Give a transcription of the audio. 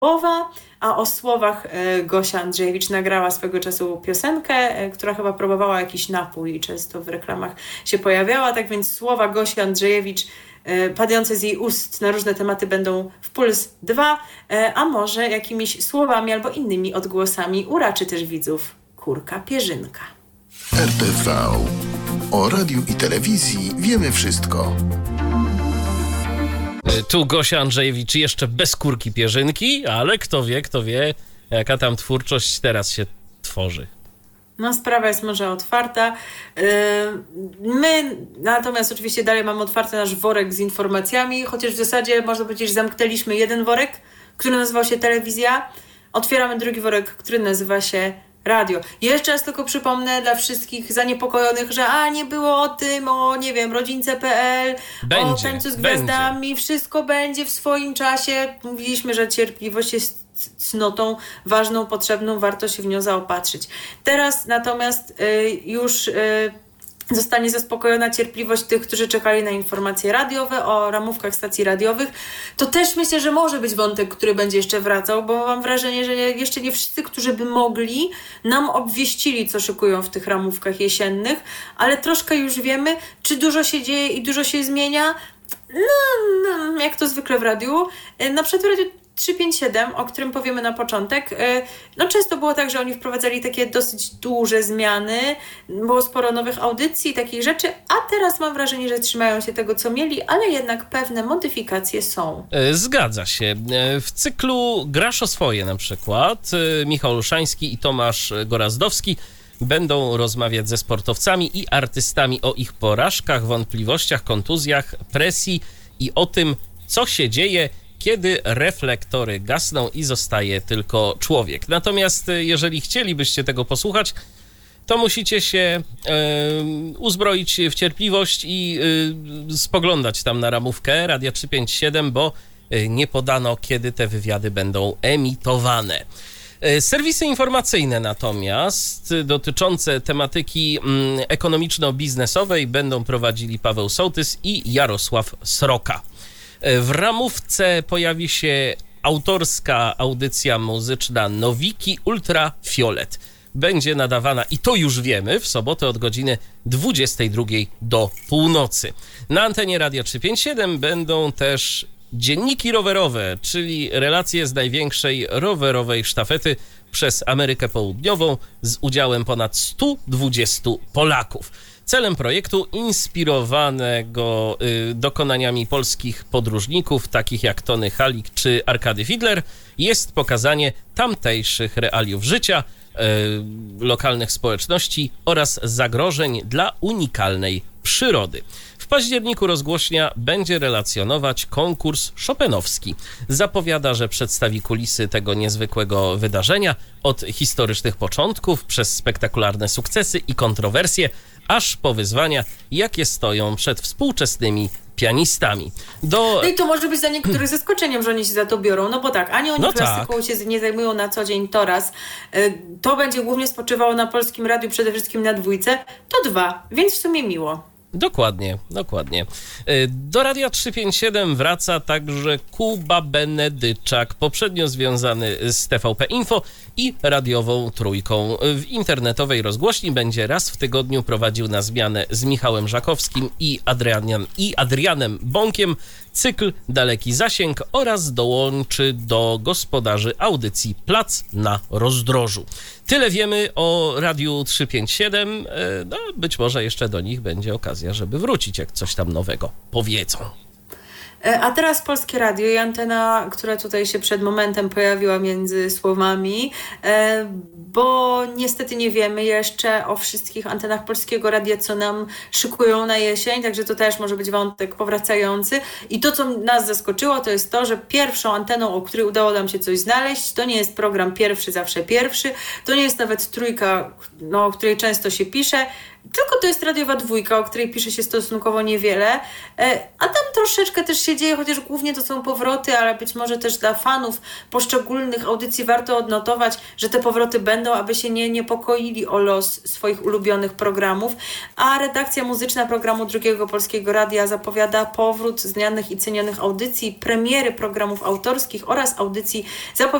a o słowach Gosia Andrzejewicz nagrała swego czasu piosenkę, która chyba próbowała jakiś napój i często w reklamach się pojawiała, tak więc słowa Gosi Andrzejewicz padające z jej ust na różne tematy będą w Puls 2, a może jakimiś słowami albo innymi odgłosami uraczy też widzów Kurka Pierzynka. RTV. O radiu i telewizji wiemy wszystko. Tu Gosia Andrzejewicz jeszcze bez Kurki Pierzynki, ale kto wie, jaka tam twórczość teraz się tworzy. No, sprawa jest może otwarta. My natomiast oczywiście dalej mamy otwarty nasz worek z informacjami, chociaż w zasadzie można powiedzieć, że zamknęliśmy jeden worek, który nazywał się telewizja. Otwieramy drugi worek, który nazywa się radio. Jeszcze raz tylko przypomnę dla wszystkich zaniepokojonych, że nie było o tym, o nie wiem, rodzince.pl, o tańcu z gwiazdami, wszystko będzie w swoim czasie. Mówiliśmy, że cierpliwość jest cnotą ważną, potrzebną, warto się w nią zaopatrzyć. Teraz natomiast już zostanie zaspokojona cierpliwość tych, którzy czekali na informacje radiowe o ramówkach stacji radiowych. To też myślę, że może być wątek, który będzie jeszcze wracał, bo mam wrażenie, że jeszcze nie wszyscy, którzy by mogli, nam obwieścili, co szykują w tych ramówkach jesiennych, ale troszkę już wiemy, czy dużo się dzieje i dużo się zmienia. No, jak to zwykle w radiu. Na przykład w Radiu 357, o którym powiemy na początek, no często było tak, że oni wprowadzali takie dosyć duże zmiany, było sporo nowych audycji, takich rzeczy, a teraz mam wrażenie, że trzymają się tego, co mieli, ale jednak pewne modyfikacje są. Zgadza się. W cyklu Grasz o swoje na przykład Michał Olszański i Tomasz Gorazdowski będą rozmawiać ze sportowcami i artystami o ich porażkach, wątpliwościach, kontuzjach, presji i o tym, co się dzieje, kiedy reflektory gasną i zostaje tylko człowiek. Natomiast jeżeli chcielibyście tego posłuchać, to musicie się uzbroić w cierpliwość i spoglądać tam na ramówkę Radia 357, bo nie podano, kiedy te wywiady będą emitowane. Serwisy informacyjne natomiast dotyczące tematyki ekonomiczno-biznesowej będą prowadzili Paweł Sołtys i Jarosław Sroka. W ramówce pojawi się autorska audycja muzyczna Nowiki Ultrafiolet. Będzie nadawana, i to już wiemy, w sobotę od godziny 22 do północy. Na antenie Radia 357 będą też dzienniki rowerowe, czyli relacje z największej rowerowej sztafety przez Amerykę Południową z udziałem ponad 120 Polaków. Celem projektu, inspirowanego dokonaniami polskich podróżników, takich jak Tony Halik czy Arkady Fidler, jest pokazanie tamtejszych realiów życia, lokalnych społeczności oraz zagrożeń dla unikalnej przyrody. W październiku rozgłośnia będzie relacjonować konkurs chopinowski. Zapowiada, że przedstawi kulisy tego niezwykłego wydarzenia od historycznych początków przez spektakularne sukcesy i kontrowersje, aż po wyzwania, jakie stoją przed współczesnymi pianistami. No i to może być dla niektórych zaskoczeniem, że oni się za to biorą, no bo tak, ani oni plastyką się nie zajmują na co dzień, to raz. To będzie głównie spoczywało na Polskim Radiu, przede wszystkim na Dwójce, to 2, więc w sumie miło. Dokładnie. Do Radia 357 wraca także Kuba Benedyczak, poprzednio związany z TVP Info i radiową Trójką. W internetowej rozgłośni będzie raz w tygodniu prowadził na zmianę z Michałem Żakowskim i Adrianem Bąkiem cykl Daleki Zasięg oraz dołączy do gospodarzy audycji Plac na Rozdrożu. Tyle wiemy o Radiu 357. No, być może jeszcze do nich będzie okazja, żeby wrócić, jak coś tam nowego powiedzą. A teraz Polskie Radio i antena, która tutaj się przed momentem pojawiła między słowami, bo niestety nie wiemy jeszcze o wszystkich antenach Polskiego Radia, co nam szykują na jesień, także to też może być wątek powracający. I to, co nas zaskoczyło, to jest to, że pierwszą anteną, o której udało nam się coś znaleźć, to nie jest program Pierwszy Zawsze Pierwszy, to nie jest nawet Trójka, o której często się pisze, Tylko to jest radiowa dwójka, o której pisze się stosunkowo niewiele, a tam troszeczkę też się dzieje, chociaż głównie to są powroty, ale być może też dla fanów poszczególnych audycji warto odnotować, że te powroty będą, aby się nie niepokoili o los swoich ulubionych programów, a redakcja muzyczna programu Drugiego Polskiego Radia zapowiada powrót znanych i cenionych audycji, premiery programów autorskich oraz audycji zapowiedzianych